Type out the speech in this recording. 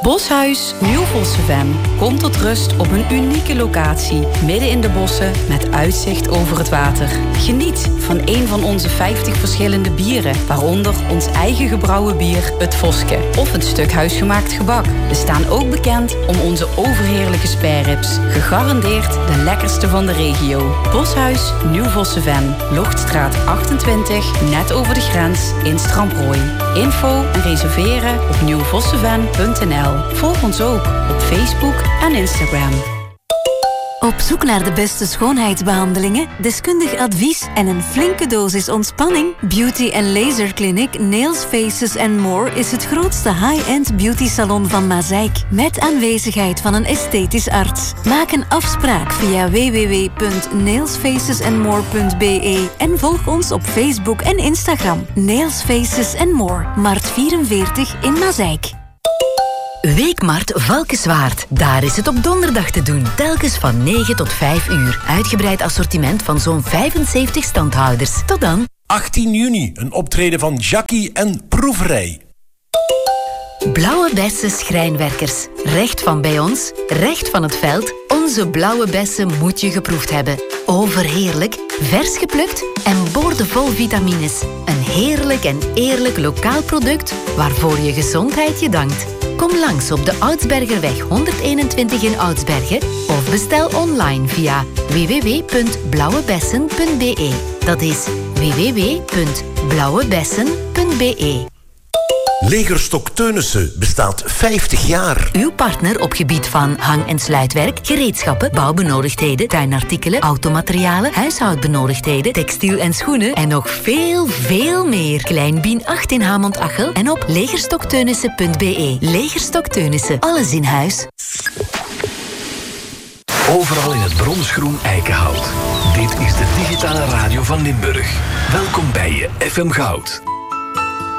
Boshuis Nieuw-Vossenvem komt tot rust op een unieke locatie midden in de bossen met uitzicht over het water. Geniet van een van onze 50 verschillende bieren, waaronder ons eigen gebrouwen bier, het Voske, of een stuk huisgemaakt gebak. We staan ook bekend om onze overheerlijke spareribs, gegarandeerd de lekkerste van de regio. Boshuis Nieuw-Vossenvem, Lochtstraat 28, net over de grens in Stramprooi. Info en reserveren op nieuwvossenvem.nl. Volg ons ook op Facebook en Instagram. Op zoek naar de beste schoonheidsbehandelingen, deskundig advies en een flinke dosis ontspanning? Beauty en Laser Clinic Nails, Faces & More is het grootste high-end beauty salon van Mazeik. Met aanwezigheid van een esthetisch arts. Maak een afspraak via www.nailsfacesandmore.be en volg ons op Facebook en Instagram. Nails, Faces & More, Mart 44 in Mazeik. Weekmarkt Valkenswaard. Daar is het op donderdag te doen. Telkens van 9 tot 5 uur. Uitgebreid assortiment van zo'n 75 standhouders. Tot dan. 18 juni, een optreden van Jackie en Proeverij. Blauwe bessen schrijnwerkers. Recht van bij ons, recht van het veld. Onze blauwe bessen moet je geproefd hebben. Overheerlijk, vers geplukt en boordevol vitamines. Een heerlijk en eerlijk lokaal product waarvoor je gezondheid je dankt. Kom langs op de Oudsbergerweg 121 in Oudsbergen of bestel online via www.blauwebessen.be. Dat is www.blauwebessen.be. Legerstok Teunissen bestaat 50 jaar. Uw partner op gebied van hang- en sluitwerk, gereedschappen, bouwbenodigdheden, tuinartikelen, automaterialen, huishoudbenodigdheden, textiel en schoenen en nog veel, veel meer. Kleinbien 8 in Hamond-Achel en op legerstokteunissen.be. Legerstok Teunissen, alles in huis. Overal in het bronsgroen eikenhout. Dit is de digitale radio van Limburg. Welkom bij je FM Goud.